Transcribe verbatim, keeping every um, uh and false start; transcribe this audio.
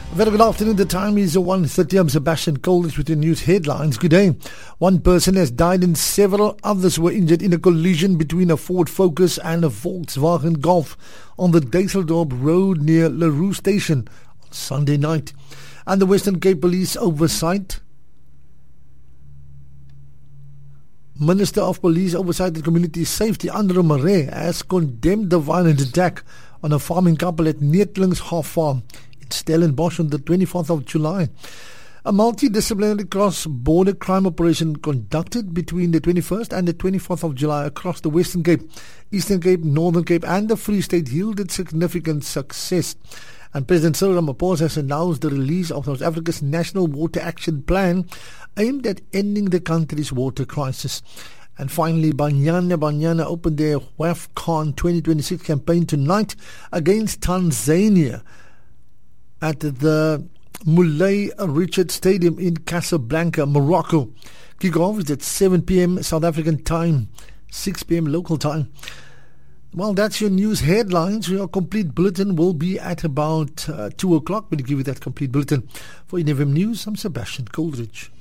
Very good afternoon. The time is one thirty. I'm Sebastian Coldridge with the news headlines. Good day. One person has died and several others were injured in a collision between a Ford Focus and a Volkswagen Golf on the Düsseldorp Road near LaRue Station on Sunday night. And the Western Cape Police Oversight Minister of Police Oversight and Community Safety, Andre Marais, has condemned the violent attack on a farming couple at Neetlingshof Farm in Stellenbosch on the twenty-fourth of July. A multidisciplinary cross-border crime operation conducted between the twenty-first and the twenty-fourth of July across the Western Cape, Eastern Cape, Northern Cape and the Free State yielded significant success. And President Cyril Ramaphosa has announced the release of South Africa's National Water Action Plan aimed at ending the country's water crisis. And finally, Banyana Banyana opened their WAFCON twenty twenty-six campaign tonight against Tanzania at the Moulay Richard Stadium in Casablanca, Morocco. Kickoff is at seven p.m. South African time, six p.m. local time. Well, that's your news headlines. Your complete bulletin will be at about uh, two o'clock. We'll give you that complete bulletin. For N F M News, I'm Sebastian Coldridge.